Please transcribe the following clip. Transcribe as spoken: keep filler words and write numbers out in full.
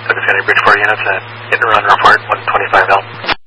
Douglas County Bridgeport units at hit and run report one twenty-five L.